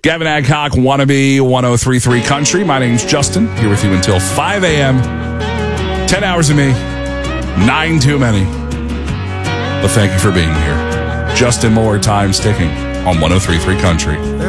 Gavin Adcock, Wannabe 103.3 Country. My name's Justin. Here with you until 5 a.m. 10 hours of me. 9 too many. But thank you for being here. Justin Moore, Time's ticking on 103.3 Country.